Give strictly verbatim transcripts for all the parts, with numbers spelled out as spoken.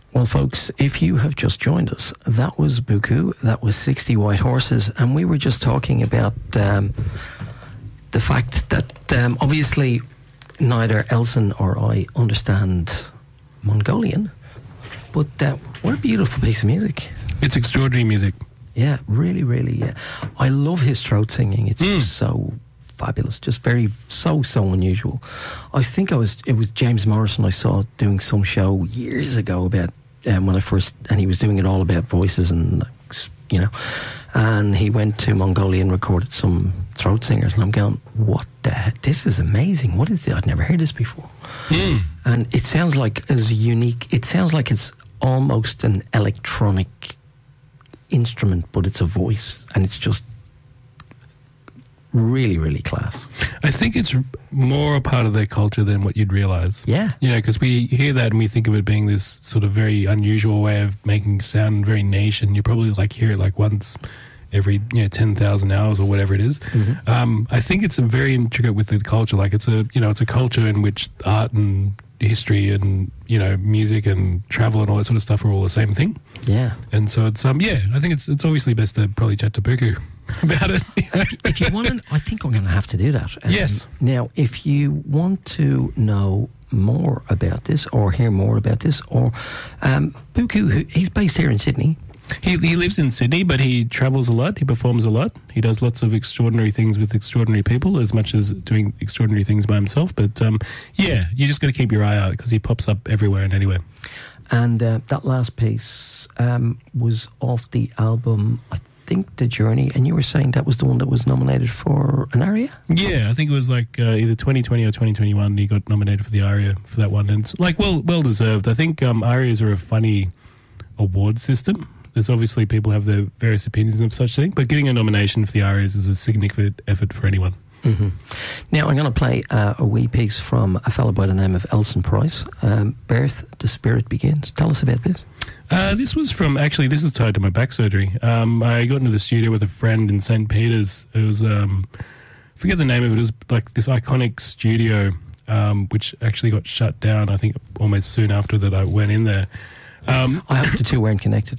Well, folks, if you have just joined us, that was Buku, that was sixty White Horses, and we were just talking about um, the fact that um, obviously neither Elson or I understand Mongolian, but uh, what a beautiful piece of music. It's extraordinary music. Yeah, really, really, yeah. I love his throat singing. It's Mm. just so fabulous, just very, so, so unusual. I think I was, it was James Morrison I saw doing some show years ago about, um, when I first, and he was doing it all about voices and, you know, and he went to Mongolia and recorded some throat singers, and I'm going, what the heck? This is amazing. What is it? I'd never heard this before. Mm. And it sounds like as unique, it sounds like it's almost an electronic instrument, but it's a voice, and it's just really, really class. I think it's more a part of their culture than what you'd realise. Yeah. You know, because we hear that and we think of it being this sort of very unusual way of making sound, very niche, and you probably like hear it like once every, you know, ten thousand hours or whatever it is. Mm-hmm. Um, I think it's a very intricate with the culture. Like it's a, you know, it's a culture in which art and history and, you know, music and travel and all that sort of stuff are all the same thing. Yeah. And so it's, um, yeah, I think it's it's obviously best to probably chat to Buku about it. if, if you want to, I think we're going to have to do that. Um, Yes. Now, if you want to know more about this or hear more about this, or um, Buku, who- he's based here in Sydney. He he lives in Sydney, but he travels a lot. He performs a lot. He does lots of extraordinary things with extraordinary people, as much as doing extraordinary things by himself. But um, yeah, you just got to keep your eye out because he pops up everywhere and anywhere. And uh, that last piece um, was off the album, I think, The Journey, and you were saying that was the one that was nominated for an ARIA? Yeah, I think it was like uh, either twenty twenty or twenty twenty-one. He got nominated for the ARIA for that one, and it's like well well deserved. I think um, ARIAs are a funny award system. There's obviously people have their various opinions of such thing, but getting a nomination for the ARIAs is a significant effort for anyone. Mm-hmm. Now, I'm going to play uh, a wee piece from a fellow by the name of Elson Price. Um, Birth, the Spirit Begins. Tell us about this. Uh, this was from, actually, this is tied to my back surgery. Um, I got into the studio with a friend in Saint Peter's. It was, um, I forget the name of it, it was like this iconic studio, um, which actually got shut down, I think, almost soon after that I went in there. Um, I hope the two weren't connected.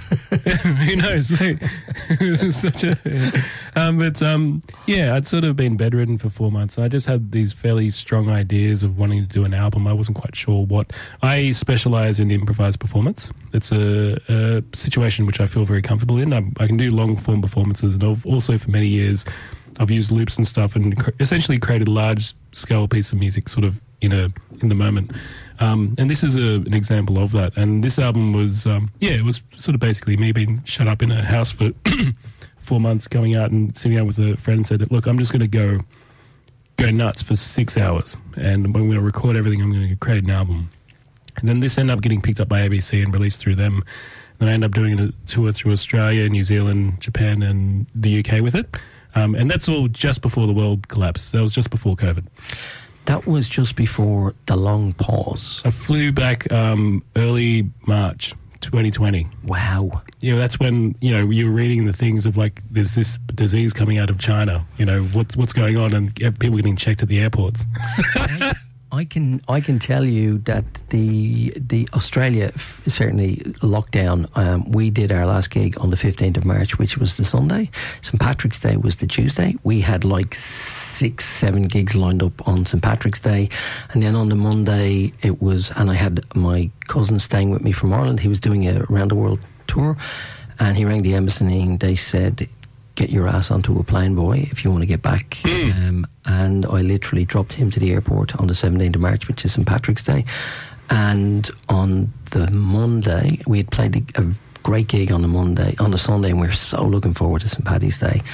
Who knows? Mate? It was such a, um, but um, yeah, I'd sort of been bedridden for four months, and I just had these fairly strong ideas of wanting to do an album. I wasn't quite sure what. I specialise in improvised performance. It's a, a situation which I feel very comfortable in. I, I can do long form performances, and I've also for many years I've used loops and stuff, and cr- essentially created a large scale piece of music, sort of in a in the moment. Um, and this is a, an example of that. And this album was, um, yeah, it was sort of basically me being shut up in a house for four months, going out and sitting out with a friend and said, look, I'm just going to go go nuts for six hours. And I'm going to record everything. I'm going to create an album. And then this ended up getting picked up by A B C and released through them. Then I ended up doing a tour through Australia, New Zealand, Japan, and the U K with it. Um, and that's all just before the world collapsed. That was just before COVID. That was just before the long pause. I flew back um, early March twenty twenty. Wow. Yeah, that's when, you know, you were reading the things of like, there's this disease coming out of China. You know, what's what's going on, and people getting checked at the airports. I, I can I can tell you that the the Australia f- certainly lockdown. Um, we did our last gig on the fifteenth of March, which was the Sunday. Saint Patrick's Day was the Tuesday. We had like six, seven gigs lined up on Saint Patrick's Day, and then on the Monday it was. And I had my cousin staying with me from Ireland. He was doing a round the world tour, and he rang the embassy and they said, get your ass onto a plane, boy, if you want to get back. Mm. Um, and I literally dropped him to the airport on the seventeenth of March, which is Saint Patrick's Day. And on the Monday, we had played a, a great gig on the Monday, on the Sunday, and we were so looking forward to Saint Paddy's Day.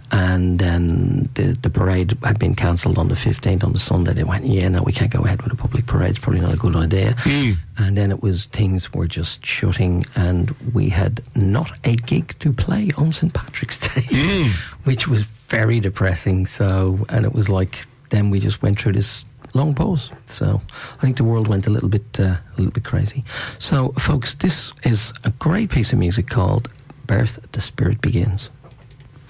And then the, the parade had been cancelled on the fifteenth. On the Sunday, they went, yeah, no, we can't go ahead with a public parade. It's probably not a good idea. Mm. And then it was, things were just shutting, and we had not a gig to play on Saint Patrick's Day, mm. which was very depressing. So, and it was like, then we just went through this long pause. So I think the world went a little bit, uh, a little bit crazy. So, folks, this is a great piece of music called Birth, the Spirit Begins.